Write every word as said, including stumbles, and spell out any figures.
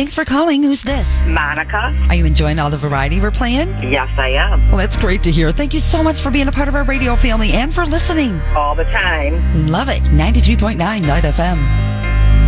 Thanks for calling. Who's this? Monica. Are you enjoying all the variety we're playing? Yes, I am. Well, that's great to hear. Thank you so much for being a part of our radio family and for listening. All the time. Love it. ninety-three point nine Night F M.